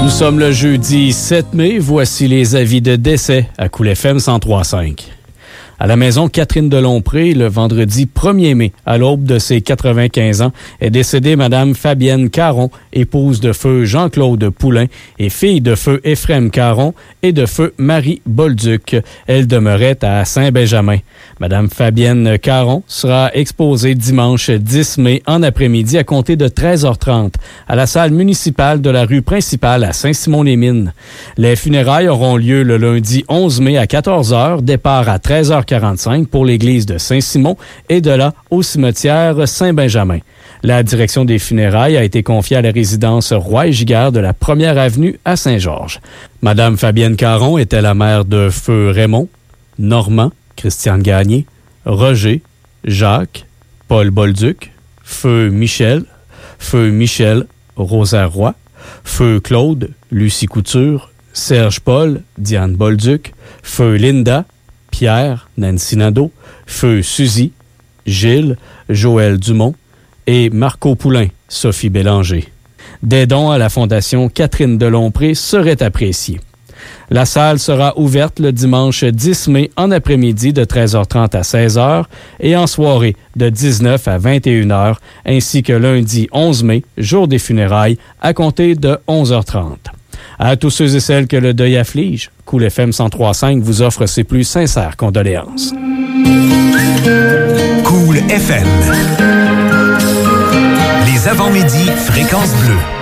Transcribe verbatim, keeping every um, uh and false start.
Nous sommes le jeudi sept mai. Voici les avis de décès à Cool F M cent trois virgule cinq. À la maison Catherine de Lompré, le vendredi premier mai, à l'aube de ses quatre-vingt-quinze ans, est décédée Madame Fabienne Caron, épouse de feu Jean-Claude Poulain et fille de feu Éphrem Caron et de feu Marie Bolduc. Elle demeurait à Saint-Benjamin. Madame Fabienne Caron sera exposée dimanche dix mai en après-midi à compter de treize heures trente à la salle municipale de la rue principale à Saint-Simon-les-Mines. Les funérailles auront lieu le lundi onze mai à quatorze heures, départ à treize heures quarante-cinq pour l'église de Saint-Simon et de là au cimetière Saint-Benjamin. La direction des funérailles a été confiée à la résidence Roy et Giguère de la première avenue à Saint-Georges. Madame Fabienne Caron était la mère de feu Raymond, Normand, Christiane Gagné, Roger, Jacques, Paul Bolduc, feu Michel, feu Michel, Rosa Roy, feu Claude, Lucie Couture, Serge Paul, Diane Bolduc, feu Linda, Pierre, Nancy Nadeau, feu Suzy, Gilles, Joël Dumont et Marco Poulain, Sophie Bélanger. Des dons à la Fondation Catherine de Lompré seraient appréciés. La salle sera ouverte le dimanche dix mai en après-midi de treize heures trente à seize heures et en soirée de dix-neuf à vingt et une heures, ainsi que lundi onze mai, jour des funérailles, à compter de onze heures trente. À tous ceux et celles que le deuil afflige, Cool F M cent trois virgule cinq vous offre ses plus sincères condoléances. Cool F M. Les avant-midi, fréquence bleue.